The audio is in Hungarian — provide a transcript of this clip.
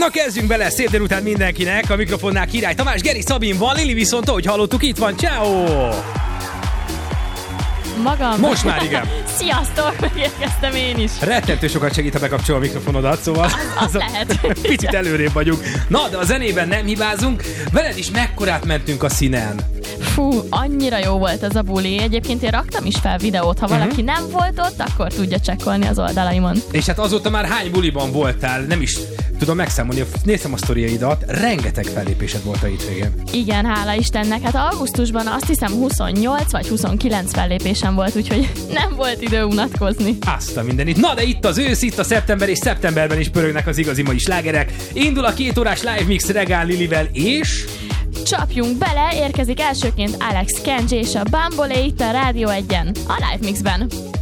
Na kezdjünk bele, szép délután mindenkinek, a mikrofonnál Király Tamás, Geri Szabin van, Lili viszont, ahogy hallottuk, itt van, ciao. Magam. Most már igen. Sziasztok, megérkeztem én is. Rettentő sokat segít, ha bekapcsol a mikrofonodat, szóval az lehet. Picit előrébb vagyunk. Na, de a zenében nem hibázunk. Veled is mekkorát mentünk a színen. Fú, annyira jó volt ez a buli. Egyébként én raktam is fel videót, ha valaki nem volt ott, akkor tudja csekkolni az oldalaimon. És hát azóta már hány buliban voltál? Nem is tudom megszámolni, néztem a sztoriaidat, rengeteg fellépésed volt a hétvégén. Igen, hála Istennek. Hát augusztusban azt hiszem 28 vagy 29 fellépésem volt, úgyhogy nem volt idő unatkozni. Azt a mindenit. Na, de itt az ősz, itt a szeptember, és szeptemberben is pörögnek az igazi mai slágerek. Indul a 2 órás live mix Regál Lilivel, és... Csapjunk bele, érkezik elsőként Alex Kenji és a Bambolé itt a Rádió 1-en, a Live Mixben.